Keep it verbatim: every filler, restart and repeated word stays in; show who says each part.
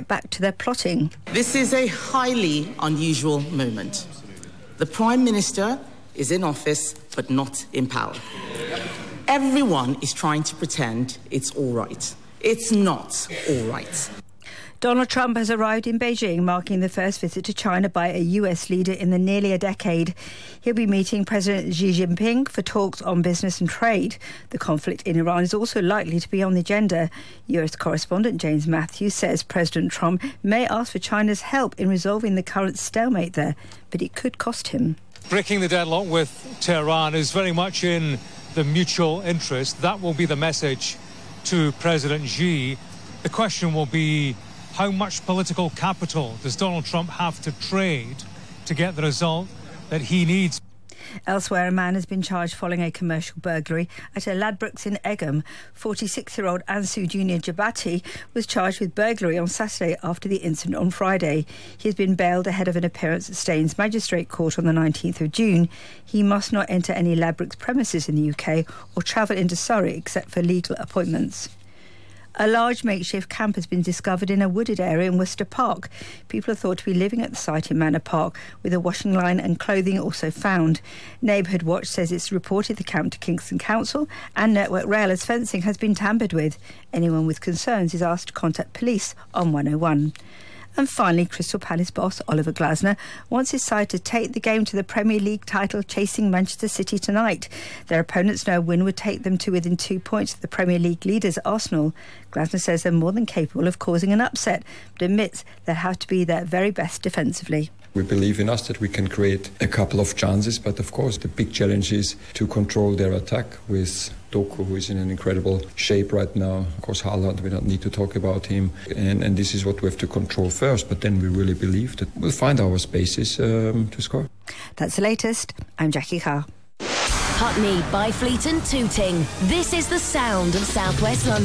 Speaker 1: get back to their plotting.
Speaker 2: This is a highly unusual moment. The Prime Minister is in office, but not in power. Everyone is trying to pretend it's all right. It's not all right.
Speaker 1: Donald Trump has arrived in Beijing, marking the first visit to China by a U S leader in the nearly a decade. He'll be meeting President Xi Jinping for talks on business and trade. The conflict in Iran is also likely to be on the agenda. U S correspondent James Matthews says President Trump may ask for China's help in resolving the current stalemate there, but it could cost him.
Speaker 3: Breaking the deadlock with Tehran is very much in the mutual interest. That will be the message to President Xi. The question will be, how much political capital does Donald Trump have to trade to get the result that he needs?
Speaker 1: Elsewhere, a man has been charged following a commercial burglary at a Ladbrokes in Egham. forty-six-year-old Ansu Junior Jabati was charged with burglary on Saturday after the incident on Friday. He has been bailed ahead of an appearance at Staines Magistrate Court on the nineteenth of June. He must not enter any Ladbrokes premises in the U K or travel into Surrey except for legal appointments. A large makeshift camp has been discovered in a wooded area in Worcester Park. People are thought to be living at the site in Manor Park, with a washing line and clothing also found. Neighbourhood Watch says it's reported the camp to Kingston Council, and Network Rail as fencing has been tampered with. Anyone with concerns is asked to contact police on one oh one. And finally, Crystal Palace boss Oliver Glasner wants his side to take the game to the Premier League title, chasing Manchester City tonight. Their opponents know a win would take them to within two points of the Premier League leaders, Arsenal. Glasner says they're more than capable of causing an upset, but admits they'll have to be their very best defensively.
Speaker 4: We believe in us that we can create a couple of chances, but of course the big challenge is to control their attack with Doku, who is in an incredible shape right now. Of course, Haaland, we don't need to talk about him. And, and this is what we have to control first, but then we really believe that we'll find our spaces um, to score.
Speaker 1: That's the latest. I'm Jackie Carr.
Speaker 5: Putney, Byfleet and Tooting. This is the sound of South West London.